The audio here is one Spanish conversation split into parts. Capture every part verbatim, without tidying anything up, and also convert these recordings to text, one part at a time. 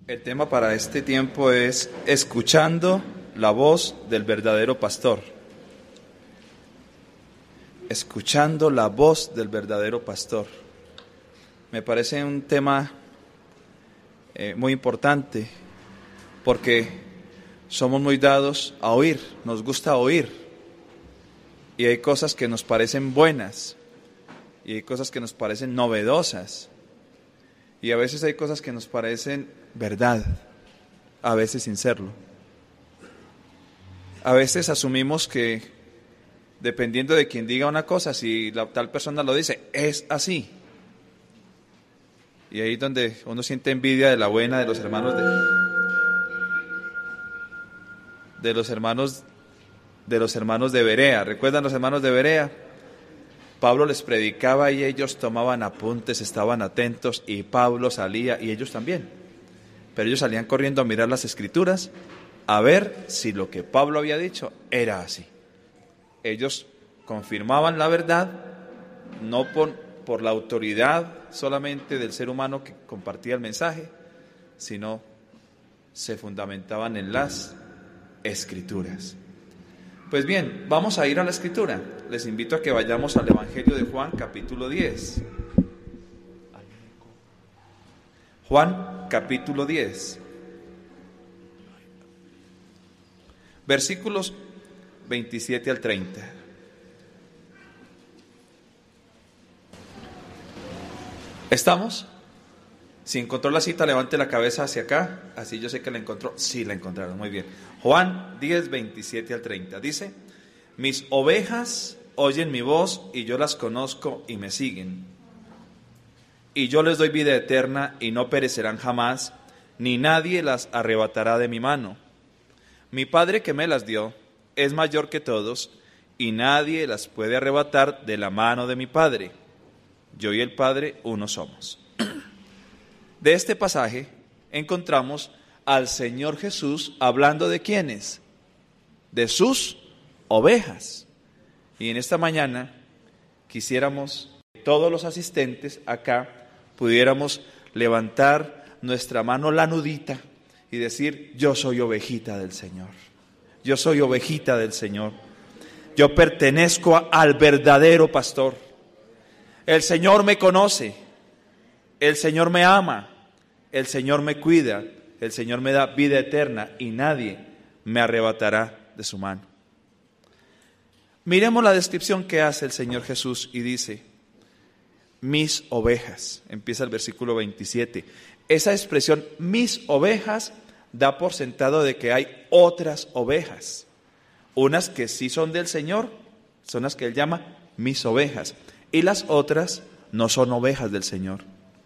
El tema para este tiempo es escuchando la voz del verdadero pastor. Escuchando la voz del verdadero pastor. Me parece un tema eh, muy importante porque somos muy dados a oír, nos gusta oír. Y hay cosas que nos parecen buenas y hay cosas que nos parecen novedosas. Y a veces hay cosas que nos parecen verdad, a veces sin serlo. A veces asumimos que, dependiendo de quien diga una cosa, si la tal persona lo dice, es así. Y ahí es donde uno siente envidia de la buena de los hermanos de, de los hermanos de los hermanos de Berea. ¿Recuerdan los hermanos de Berea? Pablo les predicaba y ellos tomaban apuntes, estaban atentos, y Pablo salía y ellos también. Pero ellos salían corriendo a mirar las escrituras a ver si lo que Pablo había dicho era así. Ellos confirmaban la verdad, no por, por la autoridad solamente del ser humano que compartía el mensaje, sino se fundamentaban en las escrituras. Pues bien, vamos a ir a la escritura. Les invito a que vayamos al Evangelio de Juan, capítulo diez. Juan, capítulo diez. Versículos veintisiete al treinta. ¿Estamos? Si encontró la cita, levante la cabeza hacia acá. Así yo sé que la encontró. Sí, la encontraron, muy bien. Juan diez, veintisiete al treinta. Dice: mis ovejas oyen mi voz y yo las conozco y me siguen. Y yo les doy vida eterna y no perecerán jamás, ni nadie las arrebatará de mi mano. Mi Padre que me las dio es mayor que todos y nadie las puede arrebatar de la mano de mi Padre. Yo y el Padre uno somos. De este pasaje encontramos al Señor Jesús hablando de ¿quiénes? De sus ovejas. Y en esta mañana quisiéramos que todos los asistentes acá pudiéramos levantar nuestra mano lanudita y decir: yo soy ovejita del Señor. Yo soy ovejita del Señor. Yo pertenezco a, al verdadero pastor. El Señor me conoce. El Señor me ama, el Señor me cuida, el Señor me da vida eterna y nadie me arrebatará de su mano. Miremos la descripción que hace el Señor Jesús y dice: mis ovejas. Empieza el versículo veintisiete. Esa expresión, mis ovejas, da por sentado de que hay otras ovejas. Unas que sí son del Señor, son las que Él llama mis ovejas. Y las otras no son ovejas del Señor.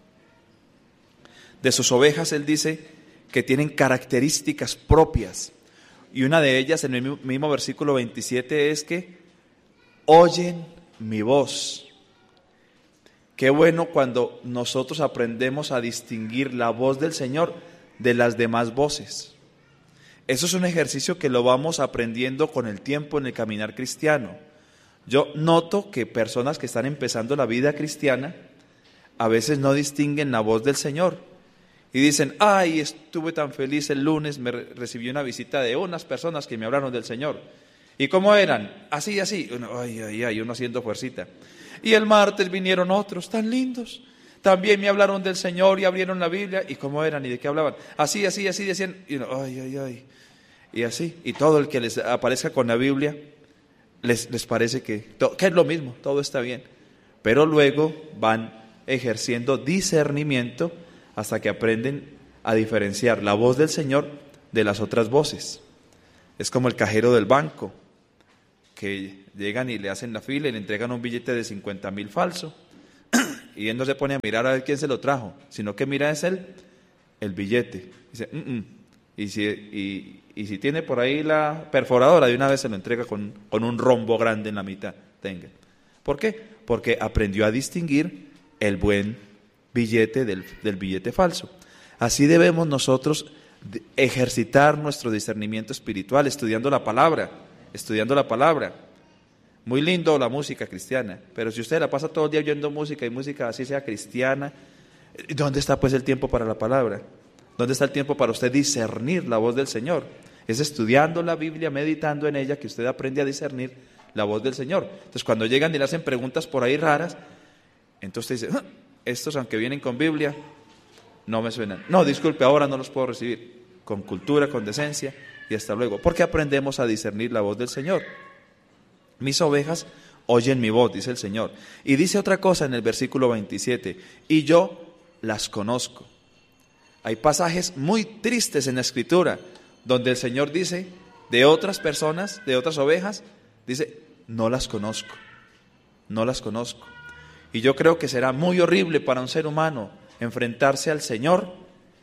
De sus ovejas Él dice que tienen características propias. Y una de ellas, en el mismo versículo veintisiete, es que oyen mi voz. Qué bueno cuando nosotros aprendemos a distinguir la voz del Señor de las demás voces. Eso es un ejercicio que lo vamos aprendiendo con el tiempo en el caminar cristiano. Yo noto que personas que están empezando la vida cristiana a veces no distinguen la voz del Señor. Y dicen: ay, estuve tan feliz el lunes, me re- recibí una visita de unas personas que me hablaron del Señor. ¿Y cómo eran? Así, así. Uno, ay, ay, ay, uno haciendo fuercita. Y el martes vinieron otros tan lindos. También me hablaron del Señor y abrieron la Biblia. ¿Y cómo eran? ¿Y de qué hablaban? Así, así, así decían. Y uno, ay, ay, ay. Y así. Y todo el que les aparezca con la Biblia, les, les parece que, to- que es lo mismo, todo está bien. Pero luego van ejerciendo discernimiento hasta que aprenden a diferenciar la voz del Señor de las otras voces. Es como el cajero del banco, que llegan y le hacen la fila y le entregan un billete de cincuenta mil falso, y él no se pone a mirar a ver quién se lo trajo, sino que mira es él, el billete. Dice, mm -mm. Y, si, y, y si tiene por ahí la perforadora, de una vez se lo entrega con, con un rombo grande en la mitad. Tenga. ¿Por qué? Porque aprendió a distinguir el buen billete del, del billete falso. Así debemos nosotros ejercitar nuestro discernimiento espiritual, estudiando la palabra, estudiando la palabra. Muy lindo la música cristiana, pero si usted la pasa todo el día oyendo música y música así sea cristiana, ¿dónde está pues el tiempo para la palabra? ¿Dónde está el tiempo para usted discernir la voz del Señor? Es estudiando la Biblia, meditando en ella, que usted aprende a discernir la voz del Señor. Entonces, cuando llegan y le hacen preguntas por ahí raras, entonces usted dice, ah, estos aunque vienen con Biblia, no me suenan. No, disculpe, ahora no los puedo recibir. Con cultura, con decencia y hasta luego. Porque aprendemos a discernir la voz del Señor. Mis ovejas oyen mi voz, dice el Señor. Y dice otra cosa en el versículo veintisiete, y yo las conozco. Hay pasajes muy tristes en la Escritura donde el Señor dice de otras personas, de otras ovejas, dice, no las conozco, no las conozco. Y yo creo que será muy horrible para un ser humano enfrentarse al Señor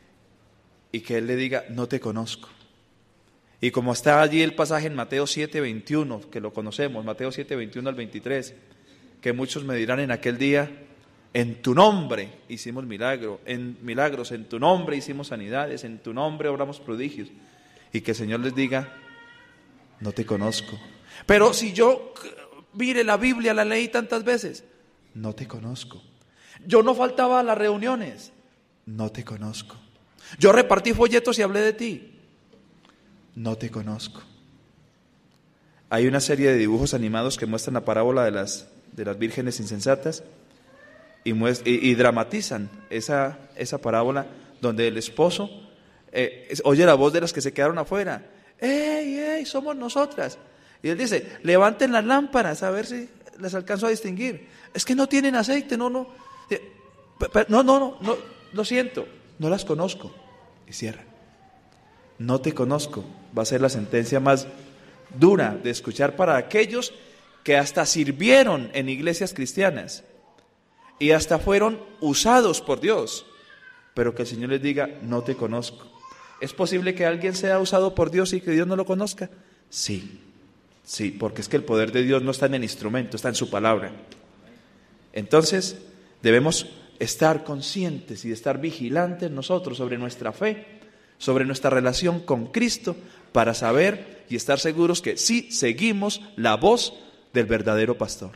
y que Él le diga, no te conozco. Y como está allí el pasaje en Mateo siete, veintiuno, que lo conocemos, Mateo siete, veintiuno al veintitrés, que muchos me dirán en aquel día, en tu nombre hicimos milagro, en milagros, en tu nombre hicimos sanidades, en tu nombre obramos prodigios. Y que el Señor les diga, no te conozco. Pero si yo, mire, la Biblia la leí tantas veces, no te conozco. Yo no faltaba a las reuniones, no te conozco. Yo repartí folletos y hablé de ti, no te conozco. Hay una serie de dibujos animados que muestran la parábola de las, de las vírgenes insensatas y, muest- y, y dramatizan esa, esa parábola donde el esposo eh, es- oye la voz de las que se quedaron afuera. ¡Ey, ey, somos nosotras! Y él dice, levanten las lámparas a ver si las alcanzo a distinguir. Es que no tienen aceite, no, no. No, no, no, no, lo siento, no las conozco. Y cierra. No te conozco. Va a ser la sentencia más dura de escuchar para aquellos que hasta sirvieron en iglesias cristianas y hasta fueron usados por Dios, pero que el Señor les diga, no te conozco. ¿Es posible que alguien sea usado por Dios y que Dios no lo conozca? Sí, sí, porque es que el poder de Dios no está en el instrumento, está en su palabra. Entonces, debemos estar conscientes y estar vigilantes nosotros sobre nuestra fe, sobre nuestra relación con Cristo, para saber y estar seguros que sí seguimos la voz del verdadero pastor.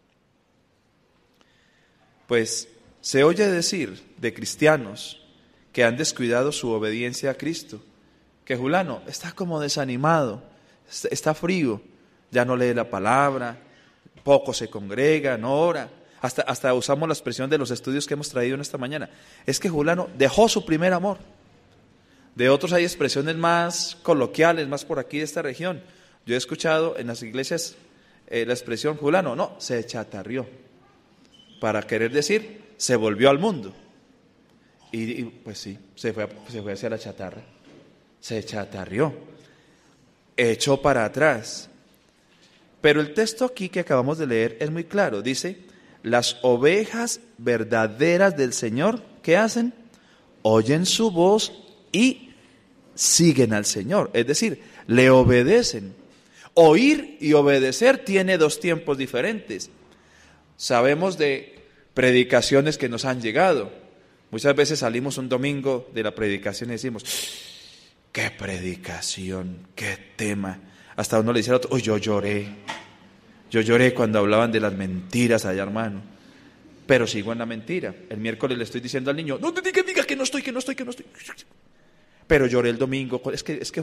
Pues se oye decir de cristianos que han descuidado su obediencia a Cristo, que Julano está como desanimado, está frío, ya no lee la palabra, poco se congrega, no ora. Hasta, hasta usamos la expresión de los estudios que hemos traído en esta mañana. Es que Julano dejó su primer amor. De otros hay expresiones más coloquiales, más por aquí de esta región. Yo he escuchado en las iglesias eh, la expresión Julano, no, se chatarrió. Para querer decir, se volvió al mundo. Y, y pues sí, se fue, se fue hacia la chatarra. Se chatarrió. Echó para atrás. Pero el texto aquí que acabamos de leer es muy claro. Dice, las ovejas verdaderas del Señor, ¿qué hacen? Oyen su voz y siguen al Señor. Es decir, le obedecen. Oír y obedecer tiene dos tiempos diferentes. Sabemos de predicaciones que nos han llegado. Muchas veces salimos un domingo de la predicación y decimos, qué predicación, qué tema. Hasta uno le dice al otro, oh, yo lloré. Yo lloré cuando hablaban de las mentiras allá, hermano. Pero sigo en la mentira. El miércoles le estoy diciendo al niño, no te digas, diga que no estoy, que no estoy, que no estoy. Pero lloré el domingo. Es que, es que